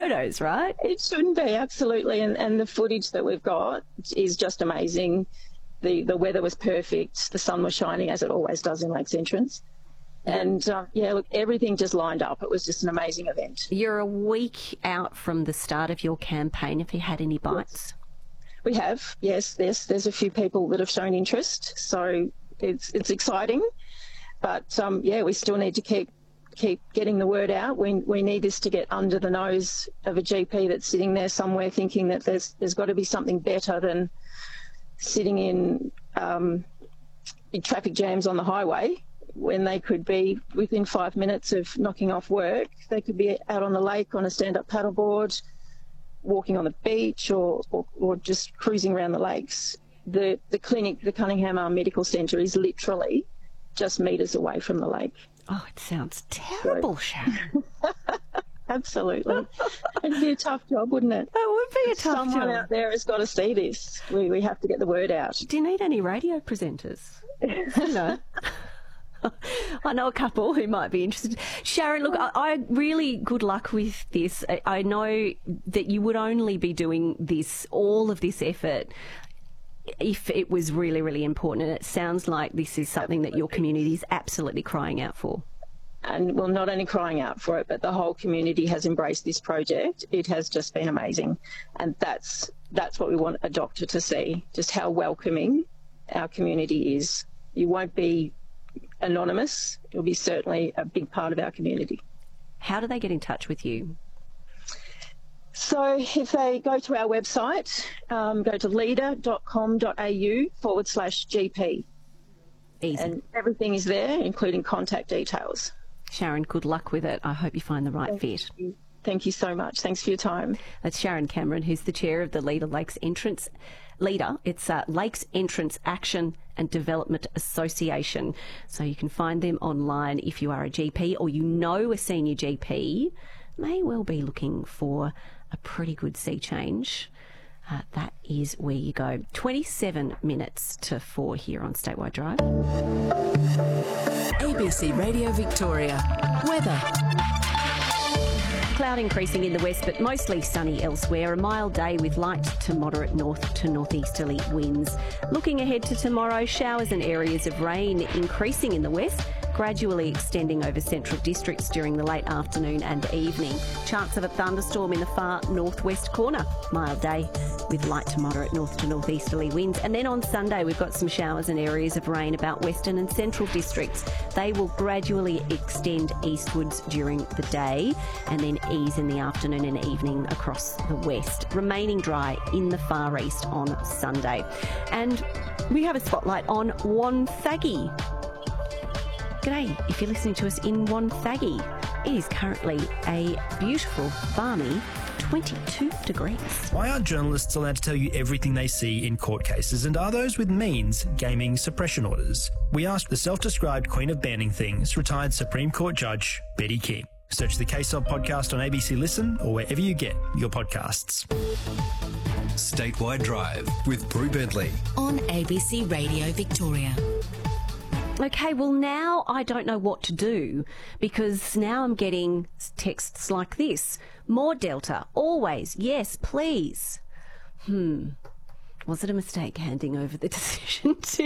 photos, right? It shouldn't be, absolutely. And the footage that we've got is just amazing. The weather was perfect. The sun was shining, as it always does in Lakes Entrance. And, look, everything just lined up. It was just an amazing event. You're a week out from the start of your campaign. Have you had any bites? We have, yes. There's a few people that have shown interest, so it's exciting. But, we still need to keep getting the word out. We need this to get under the nose of a GP that's sitting there somewhere thinking that there's got to be something better than sitting in big traffic jams on the highway, when they could be within 5 minutes of knocking off work. They could be out on the lake on a stand-up paddleboard, walking on the beach, or just cruising around the lakes. The clinic, the Cunningham Arm Medical Centre, is literally just metres away from the lake. Oh, it sounds terrible, Sharon. Absolutely. It'd be a tough job, wouldn't it? It would be a tough job. Someone out there has got to see this. We have to get the word out. Do you need any radio presenters? No. I know a couple who might be interested. Sharon, look, I really good luck with this. I know that you would only be doing this, all of this effort, if it was really, really important. And it sounds like this is something that your community is absolutely crying out for. And, well, not only crying out for it, but the whole community has embraced this project. It has just been amazing. And that's what we want a doctor to see, just how welcoming our community is. You won't be anonymous. It'll be certainly a big part of our community. How do they get in touch with you? So if they go to our website, go to leader.com.au/GP. Easy. And everything is there, including contact details. Sharon, good luck with it. I hope you find the right fit. Thank you so much. Thanks for your time. That's Sharon Cameron, who's the chair of the Leader Lakes Entrance. It's Lakes Entrance Action and Development Association. So you can find them online if you are a GP or you know a senior GP may well be looking for a pretty good sea change. That is where you go. 27 minutes to 4 here on Statewide Drive. ABC Radio Victoria. Weather. Cloud increasing in the west, but mostly sunny elsewhere. A mild day with light to moderate north to northeasterly winds. Looking ahead to tomorrow, showers and areas of rain increasing in the west, gradually extending over central districts during the late afternoon and evening. Chance of a thunderstorm in the far northwest corner. Mild day with light to moderate north to northeasterly winds. And then on Sunday, we've got some showers and areas of rain about western and central districts. They will gradually extend eastwards during the day and then ease in the afternoon and evening across the west, remaining dry in the far east on Sunday. And we have a spotlight on Wonthaggi. G'day, if you're listening to us in Wonthaggi. It is currently a beautiful, balmy 22 degrees. Why aren't journalists allowed to tell you everything they see in court cases, and are those with means gaming suppression orders? We asked the self-described queen of banning things, retired Supreme Court Judge Betty King. Search the Case Of podcast on ABC Listen or wherever you get your podcasts. Statewide Drive with Prue Bentley on ABC Radio Victoria. Okay, well now I don't know what to do because now I'm getting texts like this. More Delta, always, yes, please. Was it a mistake handing over the decision to